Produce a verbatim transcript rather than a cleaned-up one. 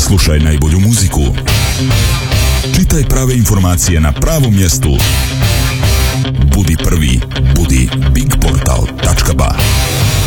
Slušaj najbolju muziku. Čitaj prave informacije na pravom mjestu. Budi prvi.